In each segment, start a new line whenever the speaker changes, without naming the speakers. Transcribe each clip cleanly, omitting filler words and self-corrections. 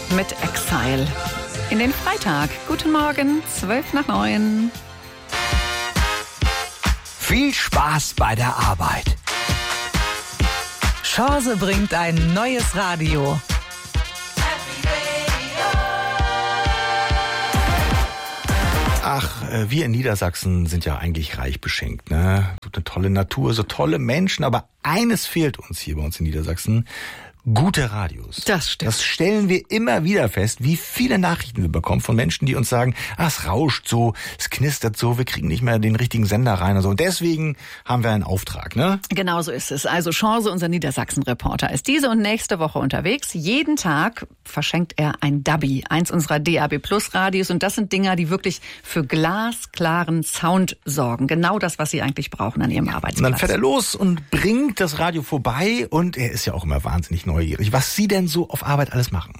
mit Exile. In den Freitag. Guten Morgen, 8:55.
Viel Spaß bei der Arbeit.
Chance bringt ein neues Radio.
Ach, wir in Niedersachsen sind ja eigentlich reich beschenkt, ne? So eine tolle Natur, so tolle Menschen, aber eines fehlt uns hier bei uns in Niedersachsen. Gute Radios.
Das stimmt.
Das stellen wir immer wieder fest, wie viele Nachrichten wir bekommen von Menschen, die uns sagen, es rauscht so, es knistert so, wir kriegen nicht mehr den richtigen Sender rein und so. Und deswegen haben wir einen Auftrag, ne?
Genau so ist es. Also Chance, unser Niedersachsen-Reporter, ist diese und nächste Woche unterwegs. Jeden Tag verschenkt er ein Dubby, eins unserer DAB-Plus-Radios. Und das sind Dinger, die wirklich für glasklaren Sound sorgen. Genau das, was Sie eigentlich brauchen an Ihrem Arbeitsplatz.
Und dann fährt er los und bringt das Radio vorbei. Und er ist ja auch immer wahnsinnig neugierig, was Sie denn so auf Arbeit alles machen.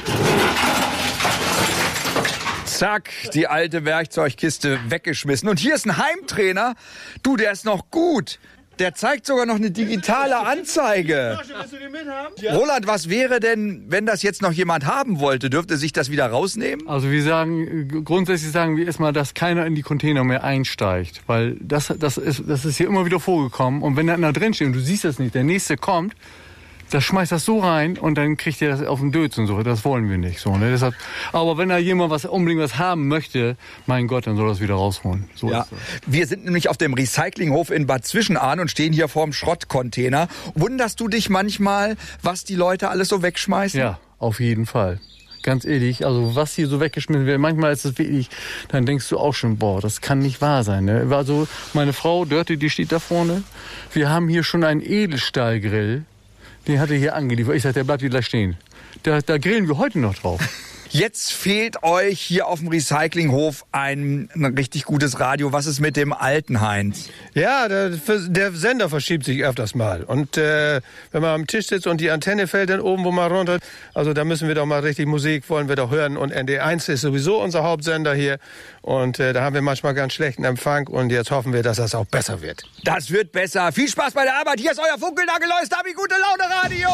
Zack, die alte Werkzeugkiste weggeschmissen. Und hier ist ein Heimtrainer. Du, der ist noch gut. Der zeigt sogar noch eine digitale Anzeige. Roland, was wäre denn, wenn das jetzt noch jemand haben wollte? Dürfte sich das wieder rausnehmen?
Also grundsätzlich sagen wir erstmal, dass keiner in die Container mehr einsteigt. Weil das ist hier immer wieder vorgekommen. Und wenn da einer drin steht und du siehst das nicht, der nächste kommt, das schmeißt das so rein und dann kriegt ihr das auf den Dötz und so. Das wollen wir nicht. So, ne? Deshalb, aber wenn da jemand unbedingt was haben möchte, mein Gott, dann soll das wieder rausholen. So
ja.
Ist das.
Wir sind nämlich auf dem Recyclinghof in Bad Zwischenahn und stehen hier vorm Schrottcontainer. Wunderst du dich manchmal, was die Leute alles so wegschmeißen?
Ja, auf jeden Fall. Ganz ehrlich, also was hier so weggeschmissen wird, manchmal ist es wirklich, dann denkst du auch schon, boah, das kann nicht wahr sein. Ne? Also meine Frau, Dörte, die steht da vorne. Wir haben hier schon einen Edelstahlgrill. Den hat er hier angeliefert. Ich sag, der bleibt hier gleich stehen. Da grillen wir heute noch drauf.
Jetzt fehlt euch hier auf dem Recyclinghof ein richtig gutes Radio. Was ist mit dem alten, Heinz?
Ja, der Sender verschiebt sich öfters mal. Und wenn man am Tisch sitzt und die Antenne fällt dann oben wo mal runter, also da müssen wir doch mal richtig Musik, wollen wir doch hören. Und ND1 ist sowieso unser Hauptsender hier. Und da haben wir manchmal ganz schlechten Empfang. Und jetzt hoffen wir, dass das auch besser wird.
Das wird besser. Viel Spaß bei der Arbeit. Hier ist euer funkelnagelneues Dubby Gute Laune Radio.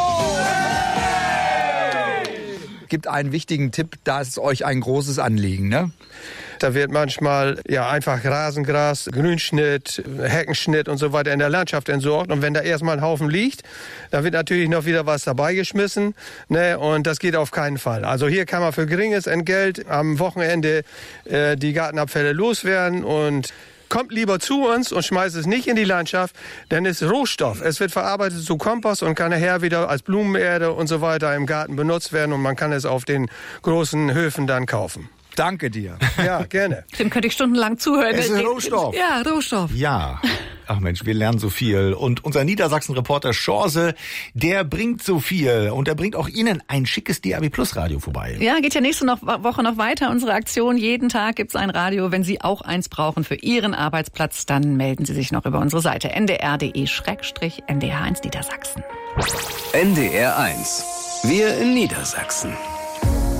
Gibt einen wichtigen Tipp, da ist euch ein großes Anliegen, ne?
Da wird manchmal ja einfach Rasengras, Grünschnitt, Heckenschnitt und so weiter in der Landschaft entsorgt. Und wenn da erstmal ein Haufen liegt, dann wird natürlich noch wieder was dabei geschmissen. Ne? Und das geht auf keinen Fall. Also hier kann man für geringes Entgelt am Wochenende die Gartenabfälle loswerden und kommt lieber zu uns und schmeißt es nicht in die Landschaft, denn es ist Rohstoff. Es wird verarbeitet zu Kompost und kann nachher wieder als Blumenerde und so weiter im Garten benutzt werden und man kann es auf den großen Höfen dann kaufen.
Danke dir.
Ja, gerne.
Dem könnte ich stundenlang zuhören.
Es ist Rohstoff.
Ja, Rohstoff.
Ja. Ach Mensch, wir lernen so viel. Und unser Niedersachsen-Reporter Chance, der bringt so viel. Und er bringt auch Ihnen ein schickes DAB-Plus-Radio vorbei.
Ja, geht ja nächste Woche noch weiter. Unsere Aktion, jeden Tag gibt's ein Radio. Wenn Sie auch eins brauchen für Ihren Arbeitsplatz, dann melden Sie sich noch über unsere Seite ndr.de/ndr1 Niedersachsen.
NDR 1. Wir in Niedersachsen.